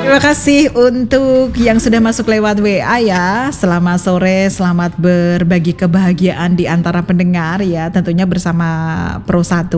Terima kasih untuk yang sudah masuk lewat WA ya. Selamat sore, selamat berbagi kebahagiaan di antara pendengar ya. Tentunya bersama Pro 1.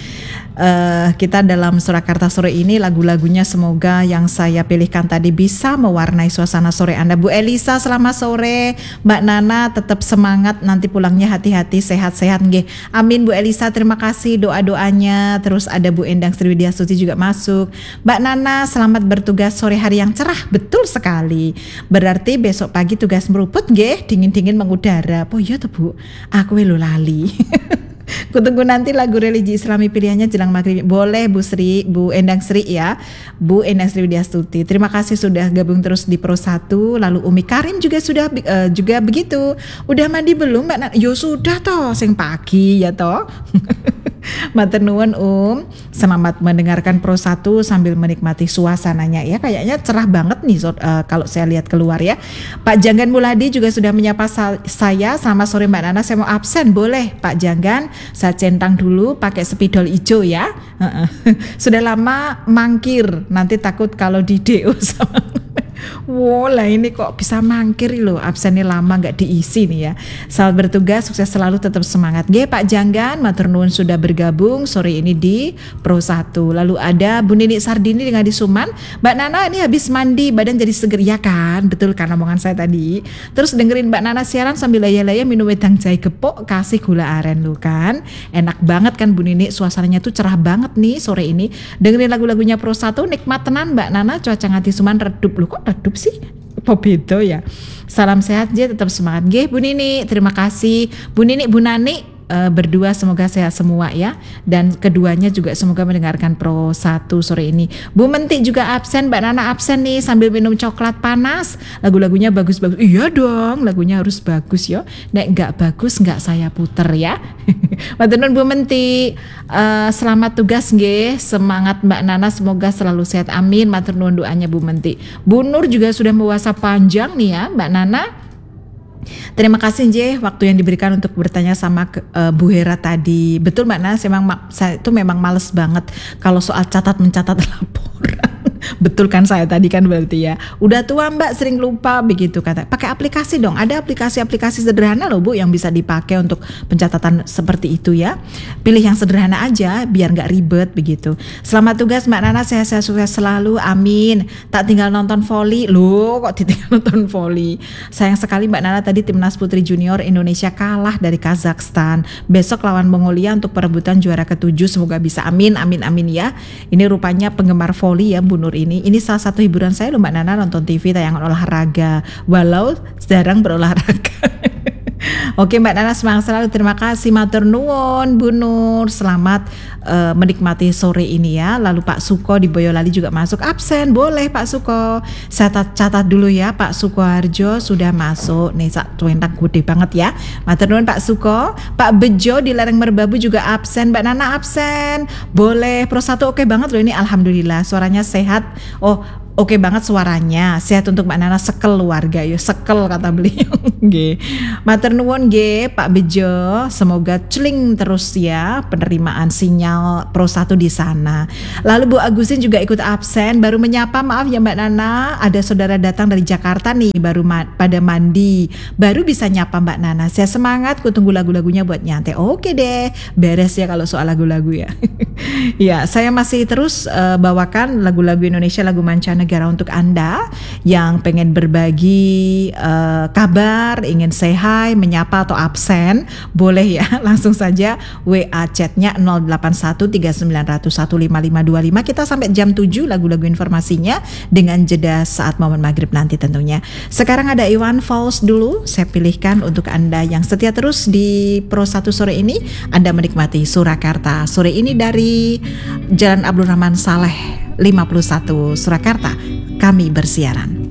Kita dalam Surakarta sore ini lagu-lagunya semoga yang saya pilihkan tadi bisa mewarnai suasana sore Anda. Bu Elisa selamat sore. Mbak Nana tetap semangat, nanti pulangnya hati-hati, sehat-sehat nggih. Amin Bu Elisa, terima kasih doa-doanya. Terus ada Bu Endang Sriwidya Stuti juga masuk. Mbak Nana selamat bertugas sore hari yang cerah. Betul sekali. Berarti besok pagi tugas meruput nggih, dingin-dingin mengudara. Oh iya tuh Bu, aku lho lali. Kutunggu nanti lagu religi Islami pilihannya jelang maghrib. Boleh Bu Endang Sri ya, Bu Endang Sri Widya Stuti. Terima kasih sudah gabung terus di Pro 1. Lalu Umi Karim juga sudah juga begitu. Udah mandi belum Mbak Nana? Yo sudah toh, sing pagi ya toh. Matur nuwun selamat mendengarkan Pro 1 sambil menikmati suasananya ya. Kayaknya cerah banget nih kalau saya lihat keluar ya. Pak Janggan Muladi juga sudah menyapa saya. Selamat sore Mbak Nana, saya mau absen. Boleh Pak Janggan, saya centang dulu pakai spidol hijau ya. Sudah lama mangkir, nanti takut kalau di DO sama wow lah ini kok bisa mangkir loh, absennya lama gak diisi nih ya. Selamat bertugas, sukses selalu, tetap semangat. Nggih Pak Janggan, matur nuwun sudah bergabung sore ini di Pro 1. Lalu ada Bu Nini Sardini dengan Disuman. Mbak Nana ini habis mandi badan jadi seger ya kan? Betul kan omongan saya tadi. Terus dengerin Mbak Nana siaran sambil laya-laya minum wedang jahe gepok kasih gula aren lo kan. Enak banget kan Bu Nini, suasananya tuh cerah banget nih sore ini. Dengerin lagu-lagunya Pro 1 nikmat tenan Mbak Nana, cuaca nganti Suman redup. Lu kok redup sih? Apa beda ya? Salam sehat aja, tetap semangat. Nggih Bu Nini, terima kasih. Bu Nini, Bu Nani berdua semoga sehat semua ya. Dan keduanya juga semoga mendengarkan Pro 1 sore ini. Bu Menti juga absen, Mbak Nana absen nih sambil minum coklat panas. Lagu-lagunya bagus-bagus. Iya dong, lagunya harus bagus ya. Nek enggak bagus enggak saya puter ya. Matur nuwun Bu Menti. Selamat tugas nggih. Semangat Mbak Nana, semoga selalu sehat. Amin. Matur nuwun doanya Bu Menti. Bu Nur juga sudah puasa panjang nih ya, Mbak Nana. Terima kasih J, waktu yang diberikan untuk bertanya sama Bu Hera tadi. Betul Mbak Nana, saya itu memang males banget kalau soal mencatat laporan. Betul kan saya tadi kan berarti ya. Udah tua Mbak, sering lupa begitu kata. Pakai aplikasi dong. Ada aplikasi-aplikasi sederhana loh Bu yang bisa dipakai untuk pencatatan seperti itu ya. Pilih yang sederhana aja biar nggak ribet begitu. Selamat tugas Mbak Nana, sehat-sehat sukses selalu. Amin. Tak tinggal nonton voli. Loh kok ditinggal nonton voli. Sayang sekali Mbak Nana tadi timnas putri junior Indonesia kalah dari Kazakhstan. Besok lawan Mongolia untuk perebutan juara ke-7. Semoga bisa. Amin amin amin ya. Ini rupanya penggemar voli ya Bu Nur ini. Ini salah satu hiburan saya loh Mbak Nana, nonton TV tayangan olahraga walau jarang berolahraga. Oke Mbak Nana, semangat selalu, terima kasih. Matur nuwun Bu Nur, selamat menikmati sore ini ya. Lalu Pak Suko di Boyolali juga masuk absen. Boleh Pak Suko, saya catat dulu ya. Pak Sukoharjo sudah masuk nih, sak cuentak gede banget ya. Matur nuwun Pak Suko. Pak Bejo di Lereng Merbabu juga absen. Mbak Nana absen. Boleh. Pro 1 oke banget loh ini, alhamdulillah suaranya sehat. Oke banget suaranya, sehat untuk Mbak Nana, sekel warga ya, sekel kata beliau. Nggih. Matur nuwun nggih Pak Bejo, semoga celing terus ya penerimaan sinyal Pro 1 di sana. Lalu Bu Agusin juga ikut absen, baru menyapa, maaf ya Mbak Nana, ada saudara datang dari Jakarta nih, baru pada mandi, baru bisa nyapa Mbak Nana. Saya semangat, ku tunggu lagu-lagunya buat nyantai. Oke deh, beres ya kalau soal lagu-lagu ya. Ya, saya masih terus bawakan lagu-lagu Indonesia, lagu mancanegara untuk Anda yang pengen berbagi kabar, ingin say hi, menyapa atau absen, boleh ya, langsung saja WA chatnya 081390015525. Kita sampai jam 7 lagu-lagu informasinya dengan jeda saat momen maghrib nanti tentunya. Sekarang ada Iwan Fals dulu, saya pilihkan untuk Anda yang setia terus di Pro 1 sore ini. Anda menikmati Surakarta sore ini dari Jalan Abdul Rahman Saleh 51 Surakarta. Kami bersiaran.